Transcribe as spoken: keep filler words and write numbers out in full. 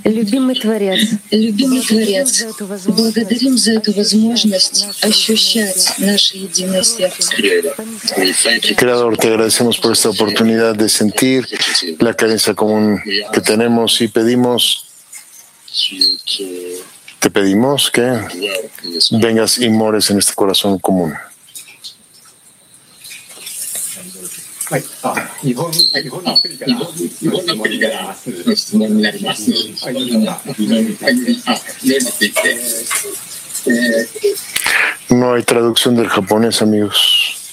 Любимый Творец, Любимый Творец, благодарим за эту возможность ощущать наше единое сердце. Creador, te agradecemos por esta oportunidad de sentir la carencia común que tenemos y pedimos, te pedimos que vengas y mores en este corazón común. はい、あ、日本、日本の国から、日本の国から質問になります。はい、はい、あ、例について。 No hay traducción del japonés, amigos.